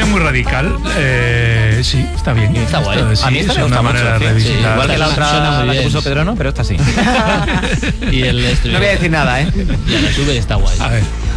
muy radical. Sí, está bien. Está guay. Sí, a mí esta es me una gusta manera mucho, de sí. revisitar. Igual que la otra la que puso Pedro, no, pero esta sí. Y el No voy a decir nada, Ya la sube y está guay. A ver.